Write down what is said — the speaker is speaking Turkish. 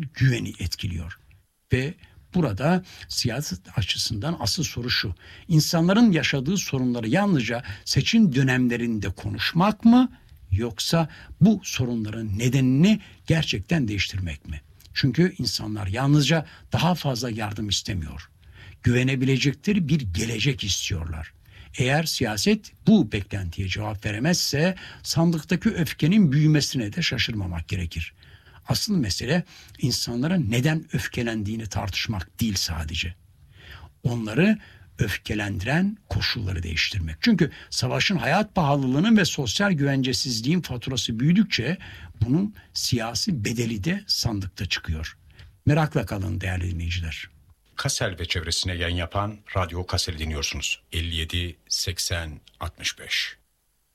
güveni etkiliyor. Ve burada siyaset açısından asıl soru şu: İnsanların yaşadığı sorunları yalnızca seçim dönemlerinde konuşmak mı, yoksa bu sorunların nedenini gerçekten değiştirmek mi? Çünkü insanlar yalnızca daha fazla yardım istemiyor. Güvenebilecekleri bir gelecek istiyorlar. Eğer siyaset bu beklentiye cevap veremezse sandıktaki öfkenin büyümesine de şaşırmamak gerekir. Asıl mesele insanların neden öfkelendiğini tartışmak değil sadece. Onları öfkelendiren koşulları değiştirmek. Çünkü savaşın hayat pahalılığının ve sosyal güvencesizliğin faturası büyüdükçe bunun siyasi bedeli de sandıkta çıkıyor. Merakla kalın değerli dinleyiciler. Kassel ve çevresine yayın yapan Radyo Kassel'i dinliyorsunuz. 57 80 65.